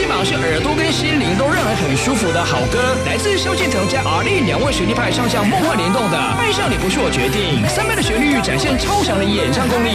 起码是耳朵跟心灵都让人很舒服的好歌，来自萧敬腾加 R.D 两位实力派唱将梦幻联动的《爱上你不是我决定》，3倍的旋律展现超强的演唱功力，